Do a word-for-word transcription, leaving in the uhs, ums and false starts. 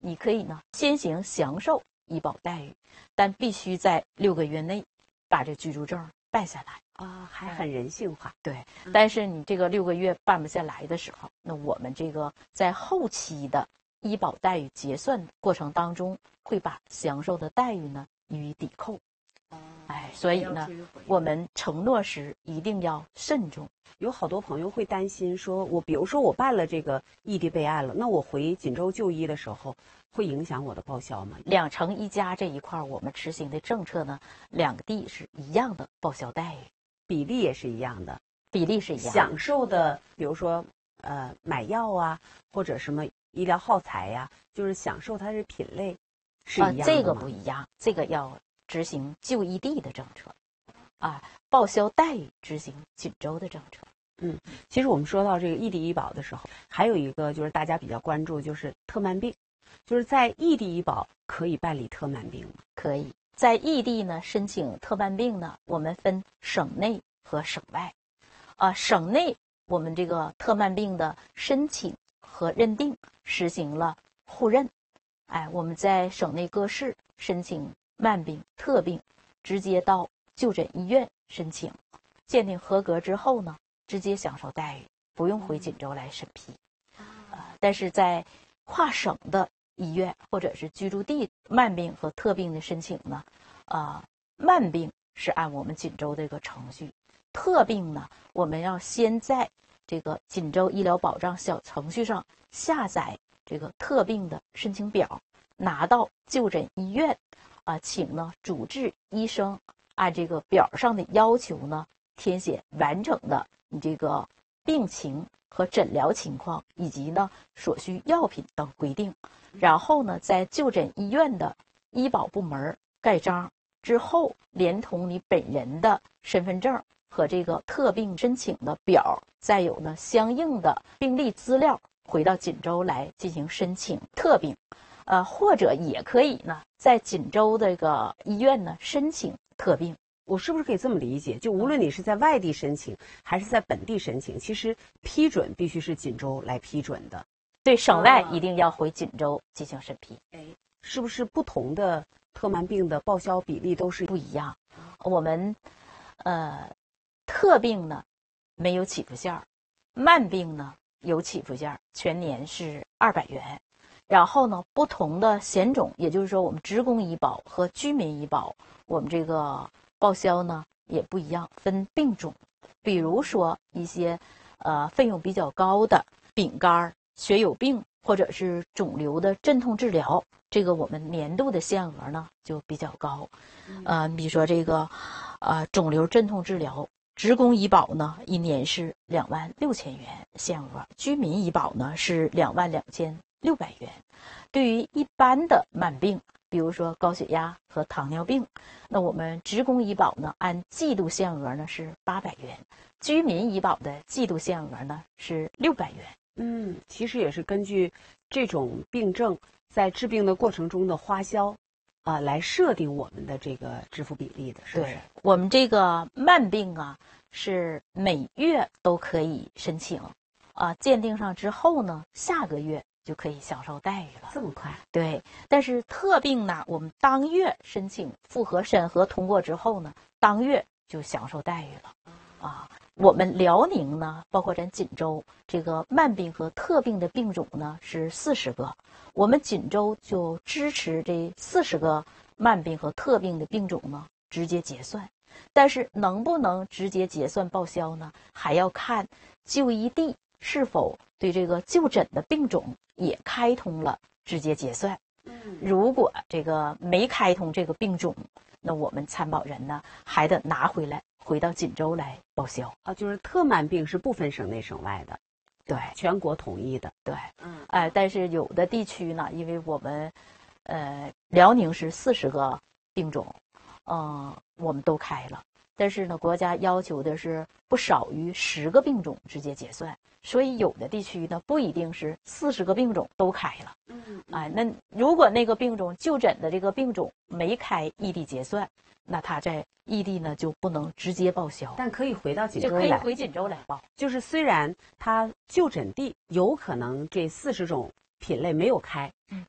你可以呢先行享受医保待遇，但必须在六个月内把这居住证办下来啊，还很人性化。 对，但是你这个六个月办不下来的时候，那我们这个在后期的医保待遇结算过程当中，会把享受的待遇呢予以抵扣。哎，所以呢，我们承诺时一定要慎重。 有好多朋友会担心说，我比如说我办了这个异地备案了，那我回锦州就医的时候，会影响我的报销吗？ 两城一家这一块我们执行的政策呢，两个地是一样的报销待遇， 比例也是一样的， 比例是一样的。 享受的，比如说呃买药啊，或者什么医疗耗材呀、啊，就是享受它的品类是一样的吗？ 啊，这个不一样，这个要执行就医地的政策，啊，报销待遇执行锦州的政策。 嗯，其实我们说到这个异地医保的时候，还有一个就是大家比较关注，就是特慢病，就是在异地医保可以办理特慢病吗？ 可以，在异地呢申请特慢病呢，我们分省内和省外。啊，省内我们这个特慢病的申请和认定实行了互认。哎，我们在省内各市申请慢病、特病，直接到就诊医院申请，鉴定合格之后呢，直接享受待遇，不用回锦州来审批。呃，但是在跨省的医院或者是居住地慢病和特病的申请呢，呃，慢病是按我们锦州这个程序，特病呢，我们要先在这个锦州医疗保障小程序上下载这个特病的申请表，拿到就诊医院，啊、呃，请呢主治医生按这个表上的要求呢，填写完整的你这个病情和诊疗情况，以及呢所需药品等规定，然后呢在就诊医院的医保部门盖章之后，连同你本人的身份证和这个特病申请的表，再有呢相应的病历资料，回到锦州来进行申请特病，呃，或者也可以呢在锦州这个医院呢申请特病。 我是不是可以这么理解？就无论你是在外地申请还是在本地申请，其实批准必须是锦州来批准的。 对，省外一定要回锦州进行审批。 哎，是不是不同的特慢病的报销比例都是不一样？我们呃特病呢没有起付线，慢病呢有起付线，全年是二百元。然后呢，不同的险种，也就是说我们职工医保和居民医保，我们这个报销呢也不一样，分病种。比如说一些呃费用比较高的丙肝、血友病或者是肿瘤的镇痛治疗，这个我们年度的限额呢就比较高。呃，比如说这个呃肿瘤镇痛治疗，职工医保呢一年是两万六千元限额，居民医保呢是两万两千六百元。对于一般的慢病，比如说高血压和糖尿病，那我们职工医保呢按季度限额呢是八百元，居民医保的季度限额呢是六百元。 嗯，其实也是根据这种病症在治病的过程中的花销啊、呃、来设定我们的这个支付比例的，是不是？ 对，我们这个慢病啊是每月都可以申请，啊、呃，鉴定上之后呢，下个月就可以享受待遇了。 这么快？ 对，但是特病呢，我们当月申请复核审核通过之后呢，当月就享受待遇了。啊，我们辽宁呢，包括咱锦州这个慢病和特病的病种呢是四十个，我们锦州就支持这四十个慢病和特病的病种呢直接结算。但是能不能直接结算报销呢？还要看就医地是否对这个就诊的病种也开通了直接结算。如果这个没开通这个病种，那我们参保人呢还得拿回来回到锦州来报销啊。就是特慢病是不分省内省外的， 对， 全国统一的。 对，嗯，哎、呃，但是有的地区呢，因为我们呃辽宁是四十个病种，嗯、呃，我们都开了。但是呢，国家要求的是不少于十个病种直接结算，所以有的地区呢不一定是四十个病种都开了。嗯，哎，那如果那个病种就诊的这个病种没开异地结算，那他在异地呢就不能直接报销， 但可以回到锦州来，就可以回锦州来报。 就是虽然他就诊地有可能这四十种品类没有开，嗯，